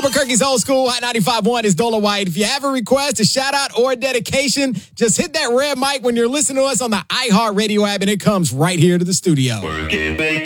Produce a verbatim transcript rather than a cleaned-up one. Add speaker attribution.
Speaker 1: Albuquerque's Old School Hot ninety-five point one is Dola White. If you have a request, a shout out, or a dedication, just hit that red mic when you're listening to us on the iHeartRadio app, and it comes right here to the studio.